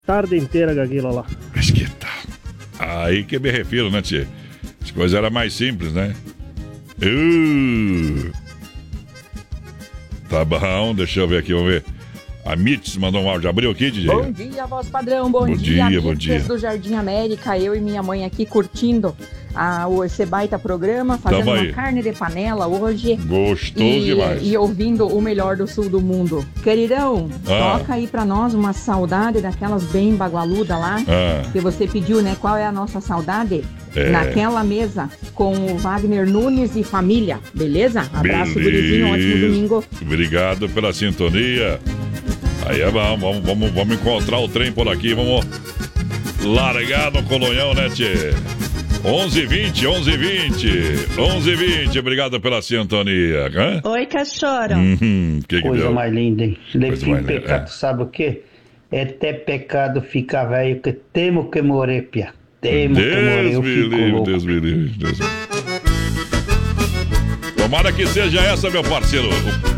tarde inteira com aquilo lá. Mas que tal? Aí que me refiro, né, tchê? As coisas eram mais simples, né? Tá bom, deixa eu ver aqui, vamos ver. A Mitz mandou um áudio. Abriu aqui, DJ? Bom dia, voz padrão. Bom dia, bom dia. do Jardim América. Eu e minha mãe aqui curtindo esse baita programa, fazendo uma carne de panela hoje. Gostoso demais. E ouvindo o melhor do sul do mundo. Queridão, toca aí pra nós uma saudade daquelas bem bagualuda lá, que você pediu, né? Qual é a nossa saudade? Naquela mesa com o Wagner Nunes e família, beleza? Abraço, gurizinho, ótimo domingo. Obrigado pela sintonia. Aí é bom, vamos encontrar o trem por aqui, vamos largar no Colonhão, né, tchê? 11h20, 11h20, obrigado pela sintonia. Hã? Oi, cachorro. Que coisa deu? mais linda, hein? Coisa mais Pecado, sabe o quê? É até pecado ficar velho, que temo que morrer, pia. Temo que morrer, eu fico louco. Deus me livre. Tomara que seja essa, meu parceiro.